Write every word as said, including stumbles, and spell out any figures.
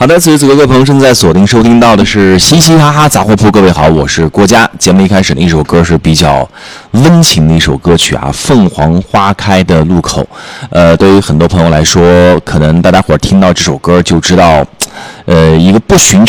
好的，此时此刻各位朋友正在锁定收听到的是嘻嘻哈哈杂货铺。各位好，我是郭嘉。节目一开始的一首歌是比较温情的一首歌曲啊，凤凰花开的路口。呃，对于很多朋友来说，可能大家伙听到这首歌就知道，呃，一个不寻